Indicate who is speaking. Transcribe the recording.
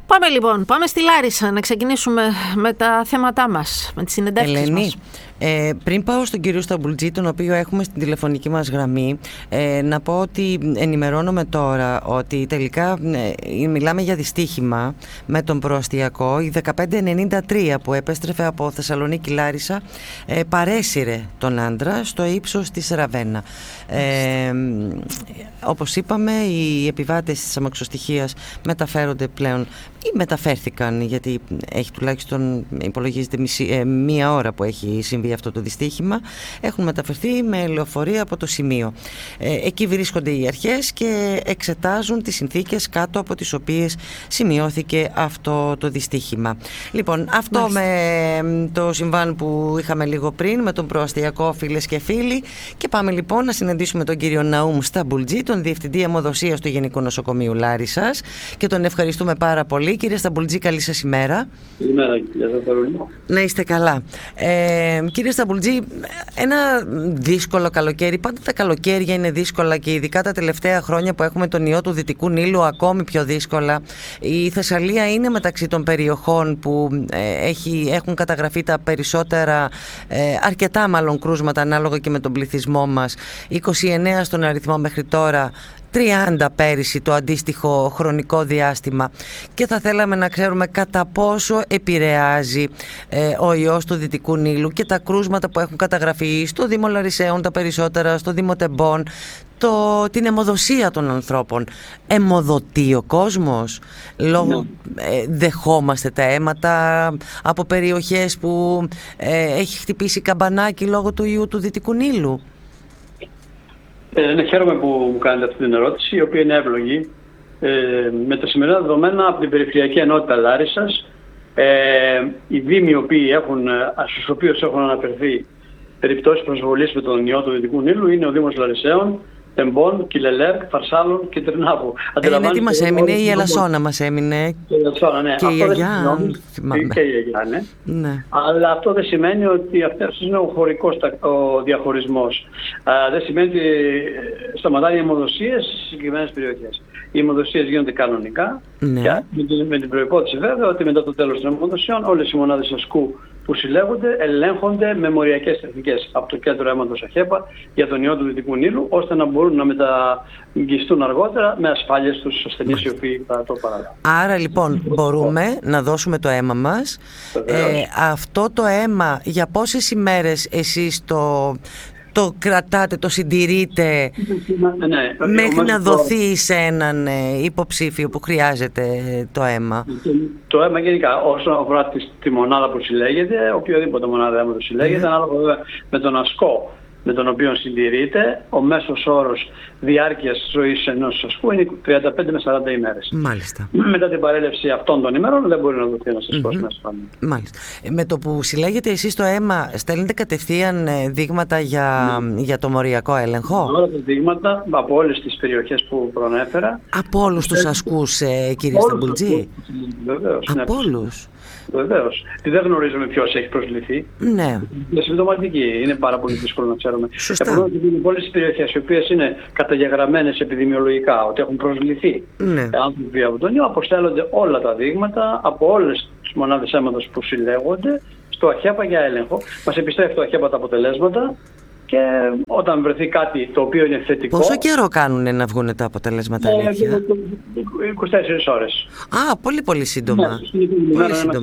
Speaker 1: Πάμε λοιπόν, πάμε στη Λάρισα να ξεκινήσουμε με τα θέματά μας, με τις συνεντεύξεις μας.
Speaker 2: Πριν πάω στον κύριο Σταμπουλτζή, τον οποίο έχουμε στην τηλεφωνική μας γραμμή, να πω ότι ενημερώνομαι τώρα ότι τελικά μιλάμε για δυστύχημα με τον προαστιακό. Η 1593 που επέστρεφε από Θεσσαλονίκη Λάρισα παρέσυρε τον άντρα στο ύψος της Ραβένα. Όπως είπαμε, οι επιβάτες της αμαξοστοιχείας μεταφέρονται πλέον ή μεταφέρθηκαν, γιατί έχει τουλάχιστον υπολογίζεται μία ώρα που έχει συμβεί αυτό το δυστύχημα, έχουν μεταφερθεί με λεωφορεία από το σημείο. Εκεί βρίσκονται οι αρχές και εξετάζουν τις συνθήκες κάτω από τις οποίες σημειώθηκε αυτό το δυστύχημα. Λοιπόν, αυτό με το συμβάν που είχαμε λίγο πριν, με τον προαστιακό, φίλες και φίλοι, και πάμε λοιπόν να συναντήσουμε τον κύριο Ναούμ Σταμπουλτζή, τον Διευθυντή Αιμοδοσίας του Γενικού Νοσοκομείου Λάρισσας, και τον ευχαριστούμε πάρα πολύ. Κύριε Σταμπουλτζή, καλή σας ημέρα.
Speaker 3: Καλημέρα, κύριε Σταμπουλτζή.
Speaker 2: Να είστε καλά. Κύριε Σταμπουλτζή, ένα δύσκολο καλοκαίρι. Πάντα τα καλοκαίρια είναι δύσκολα και ειδικά τα τελευταία χρόνια που έχουμε τον ιό του Δυτικού Νείλου ακόμη πιο δύσκολα. Η Θεσσαλία είναι μεταξύ των περιοχών που έχουν καταγραφεί τα περισσότερα, αρκετά μάλλον κρούσματα ανάλογα και με τον πληθυσμό μας. 29 στον αριθμό μέχρι τώρα, 30 πέρυσι το αντίστοιχο χρονικό διάστημα, και θα θέλαμε να ξέρουμε κατά πόσο επηρεάζει ο ιός του Δυτικού Νείλου και τα κρούσματα που έχουν καταγραφεί στο Δήμο Λαρισαίων τα περισσότερα, στο Δήμο Τεμπών, την αιμοδοσία των ανθρώπων. Αιμοδοτεί ο κόσμος? Δεχόμαστε τα αίματα από περιοχές που έχει χτυπήσει καμπανάκι λόγω του ιού του Δυτικού Νείλου?
Speaker 3: Χαίρομαι που μου κάνετε αυτή την ερώτηση, η οποία είναι εύλογη. Με τα σημερινά δεδομένα από την Περιφερειακή Ενότητα Λάρισσας, οι δήμοι στους οποίους έχουν αναφερθεί περιπτώσεις προσβολής με τον ιό του Δυτικού Νείλου είναι ο Δήμος Λαρισαίων, Τεμπών, Κιλελέρκ, Φαρσάλων και Τρινάβου.
Speaker 2: Τι μας έμεινε? Η Ελασσόνα μας έμεινε.
Speaker 3: Η Ελασσόνα, ναι.
Speaker 2: Και η Αγιά.
Speaker 3: Και η Αγιά, ναι. Αλλά αυτό δεν σημαίνει ότι αυτός είναι ο χωρικός διαχωρισμός. Δεν σημαίνει ότι σταματάνε οι αιμοδοσίες στις συγκεκριμένες περιοχές. Οι αιμοδοσίες γίνονται κανονικά, και με την προϋπόθεση βέβαια ότι μετά το τέλος των αιμοδοσιών όλες οι μονάδες ασκού που συλλέγονται ελέγχονται με μοριακές τεχνικές από το κέντρο αίματος ΑΧΕΠΑ για τον ιό του Δυτικού Νείλου, ώστε να μπορούν να μεταγγιστούν αργότερα με ασφάλεια στους ασθενείς οι οποίοι θα το παραλάβουν.
Speaker 2: Άρα λοιπόν μπορούμε να δώσουμε το αίμα μας. Αυτό το αίμα για πόσες ημέρες εσείς το κρατάτε, το συντηρείτε μέχρι να δοθεί σε έναν υποψήφιο που χρειάζεται το αίμα?
Speaker 3: Το αίμα γενικά, όσον αφορά τη μονάδα που συλλέγεται, οποιοδήποτε μονάδα αίματος συλλέγεται, ανάλογα με τον ασκό με τον οποίο συντηρείται, ο μέσος όρος διάρκειας ζωής ενός ασκού είναι 35 με 40 ημέρες.
Speaker 2: Μάλιστα.
Speaker 3: Μετά την παρέλευση αυτών των ημερών δεν μπορεί να δοθεί ένας ασκός μέσα.
Speaker 2: Μάλιστα. Με το που συλλέγετε εσείς το αίμα, στέλνετε κατευθείαν δείγματα για το μοριακό έλεγχο?
Speaker 3: Όλα τα δείγματα από όλες τις περιοχές που προανέφερα.
Speaker 2: Από όλους τους ασκούς, κύριε Σταμπουλτζή?
Speaker 3: Βεβαίως.
Speaker 2: Από όλους?
Speaker 3: Βεβαίως. Δεν γνωρίζουμε ποιος έχει προσληφθεί.
Speaker 2: Ναι.
Speaker 3: Είναι συμπτωματική. Είναι πάρα πολύ δύσκολο να ξέρουμε.
Speaker 2: Σωστά.
Speaker 3: Υπάρχουν όλες τις περιοχές οι οποίες είναι καταγεγραμμένες επιδημιολογικά ότι έχουν προσληφθεί άνθρωποι από τον ιό. Αποστέλλονται όλα τα δείγματα από όλες τις μονάδες αίματος που συλλέγονται στο ΑΧΕΠΑ για έλεγχο. Μας επιστρέφει το ΑΧΕΠΑ τα αποτελέσματα. Και όταν βρεθεί κάτι το οποίο είναι θετικό...
Speaker 2: Πόσο καιρό κάνουνε να βγουν τα αποτελέσματα, αλήθεια?
Speaker 3: 24 ώρες.
Speaker 2: Πολύ πολύ σύντομα.
Speaker 3: Πολύ σύντομα.